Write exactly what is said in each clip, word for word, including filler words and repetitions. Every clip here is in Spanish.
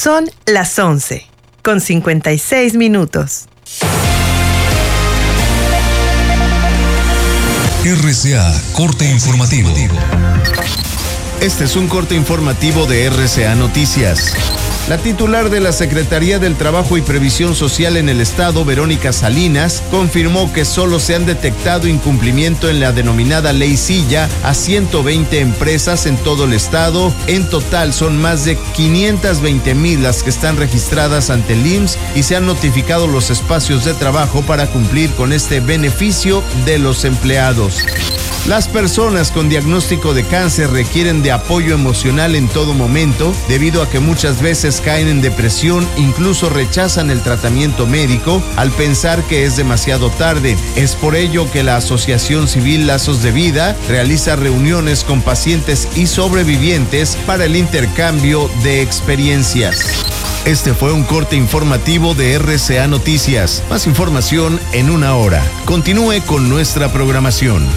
Son las once, con cincuenta y seis minutos. R C A, corte informativo. Este es un corte informativo de R C A Noticias. La titular de la Secretaría del Trabajo y Previsión Social en el Estado, Verónica Salinas, confirmó que solo se han detectado incumplimiento en la denominada Ley Silla a ciento veinte empresas en todo el estado. En total son más de quinientas veinte mil las que están registradas ante el I M S S y se han notificado los espacios de trabajo para cumplir con este beneficio de los empleados. Las personas con diagnóstico de cáncer requieren de apoyo emocional en todo momento, debido a que muchas veces caen en depresión, incluso rechazan el tratamiento médico al pensar que es demasiado tarde. Es por ello que la Asociación Civil Lazos de Vida realiza reuniones con pacientes y sobrevivientes para el intercambio de experiencias. Este fue un corte informativo de R C A Noticias. Más información en una hora. Continúe con nuestra programación.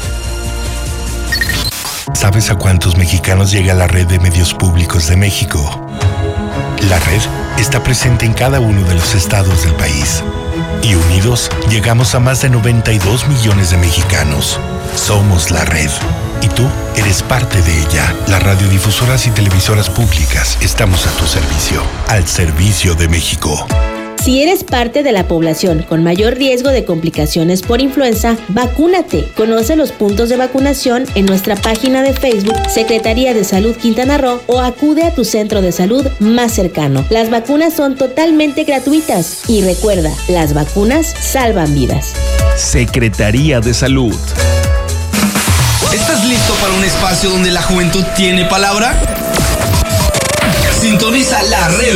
¿Sabes a cuántos mexicanos llega la red de medios públicos de México? La red está presente en cada uno de los estados del país. Y unidos, llegamos a más de noventa y dos millones de mexicanos. Somos la red. Y tú eres parte de ella. Las radiodifusoras y televisoras públicas estamos a tu servicio. Al servicio de México. Si eres parte de la población con mayor riesgo de complicaciones por influenza, vacúnate. Conoce los puntos de vacunación en nuestra página de Facebook, Secretaría de Salud Quintana Roo, o acude a tu centro de salud más cercano. Las vacunas son totalmente gratuitas y recuerda, las vacunas salvan vidas. Secretaría de Salud. ¿Estás listo para un espacio donde la juventud tiene palabra? Sintoniza la red.